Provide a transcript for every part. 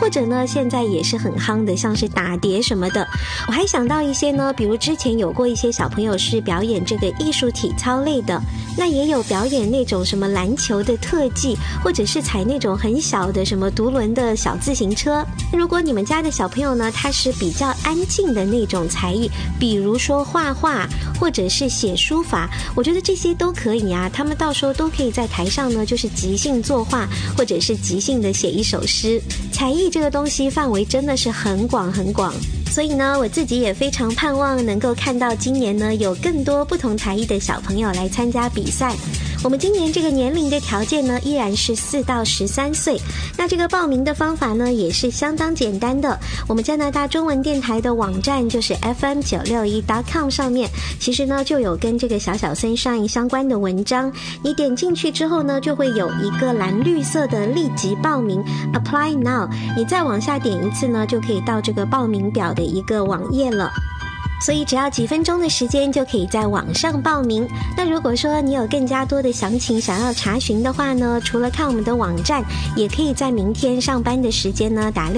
或者呢现在也是很夯的，像是打碟什么的。我还想到一些呢，比如之前有过一些小朋友是表演这个艺术体操类的，那也有表演那种什么篮球的特技，或者是踩那种很小的什么独轮的小自行车。如果你们家的小朋友呢，他是比较安静的那种才艺，比如说画画或者是写书法，我觉得这些都可以啊，他们到时候都可以在台上呢就是即兴作画，或者是即兴的写一首诗。才艺这个东西范围真的是很广很广，所以呢我自己也非常盼望能够看到今年呢有更多不同才艺的小朋友来参加比赛。我们今年这个年龄的条件呢依然是4到13岁，那这个报名的方法呢也是相当简单的，我们加拿大中文电台的网站就是 fm961.com 上面其实呢就有跟这个小小 Sunshine 相关的文章，你点进去之后呢就会有一个蓝绿色的立即报名 Apply Now， 你再往下点一次呢就可以到这个报名表的一个网页了，所以只要几分钟的时间就可以在网上报名。那如果说你有更加多的详情想要查询的话呢，除了看我们的网站，也可以在明天上班的时间呢打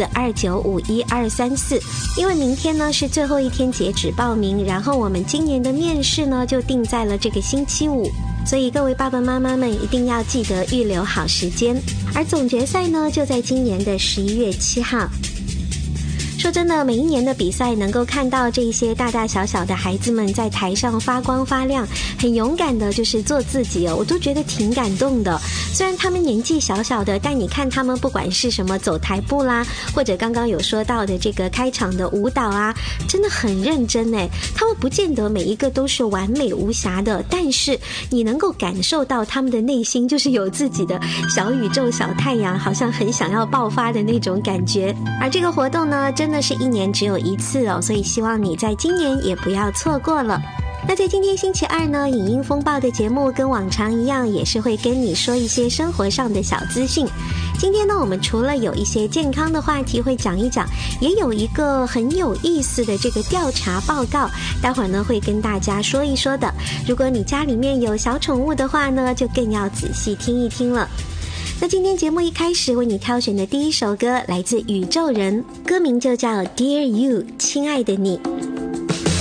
604-2951-234，因为明天呢是最后一天截止报名，然后我们今年的面试呢就定在了这个星期五，所以各位爸爸妈妈们一定要记得预留好时间。而总决赛呢就在今年的11月7号。说真的，每一年的比赛能够看到这些大大小小的孩子们在台上发光发亮，很勇敢的就是做自己哦，我都觉得挺感动的。虽然他们年纪小小的，但你看他们不管是什么走台步啦，或者刚刚有说到的这个开场的舞蹈啊，真的很认真诶。他们不见得每一个都是完美无瑕的，但是你能够感受到他们的内心就是有自己的小宇宙小太阳，好像很想要爆发的那种感觉。而这个活动呢真的是一年只有一次哦，所以希望你在今年也不要错过了。那在今天星期二呢，影音风暴的节目跟往常一样，也是会跟你说一些生活上的小资讯。今天呢，我们除了有一些健康的话题会讲一讲，也有一个很有意思的这个调查报告，待会儿呢会跟大家说一说的。如果你家里面有小宠物的话呢，就更要仔细听一听了。那今天节目一开始为你挑选的第一首歌来自宇宙人，歌名就叫 Dear You， 亲爱的你。